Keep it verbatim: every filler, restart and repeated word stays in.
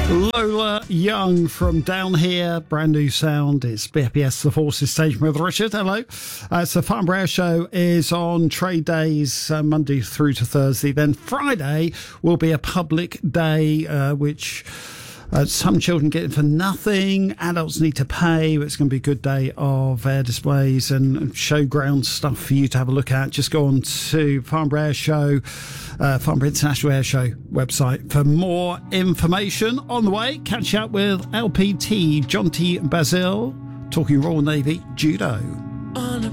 Lola Young from Down Here, brand new sound. It's B P S The Forces station with Richard. Hello. Uh, so Farnborough Air Show is on trade days, uh, Monday through to Thursday. Then Friday will be a public day, uh, which uh, some children get it for nothing. Adults need to pay. It's going to be a good day of air displays and showground stuff for you to have a look at. Just go on to Farnborough Air Show, uh, Farnborough International Air Show website for more information. On the way, catch up with L P T John T. Basil talking Royal Navy Judo.